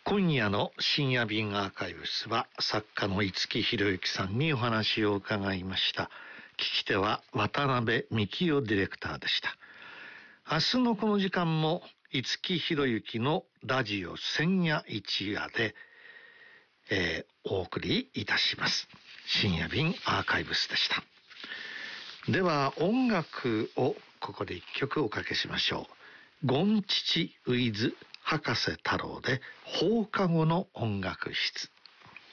今夜の深夜便アーカイブスは作家の五木ひろゆきさんにお話を伺いました。聞き手は渡辺幹夫ディレクターでした。明日のこの時間も五木ひろゆきのラジオ千夜一夜で、お送りいたします。深夜便アーカイブスでした。では音楽をここで一曲おかけしましょう。ゴンチチウィズ博士太郎で放課後の音楽室。